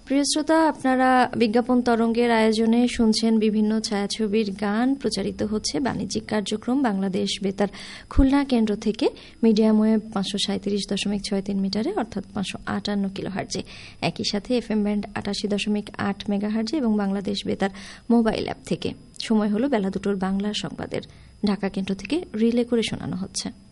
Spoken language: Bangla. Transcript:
প্রিয় শ্রোতা, আপনারা বিজ্ঞাপন তরঙ্গের আয়োজনে শুনছেন বিভিন্ন ছায়াছবির গান প্রচারিত হচ্ছে বাণিজ্যিক কার্যক্রম বাংলাদেশ বেতার খুলনা কেন্দ্র থেকে মিডিয়াম ওয়েভ 537.63 মিটারে অর্থাৎ 558 কিলোহার্জে, একই সাথে এফএম ব্যান্ড 88.8 মেগাহার্জে এবং বাংলাদেশ বেতার মোবাইল অ্যাপ থেকে। সময় হলো বেলা 2টোর বাংলা সংবাদের। ঢাকা কেন্দ্র থেকে রিলে করে শোনানো হচ্ছে।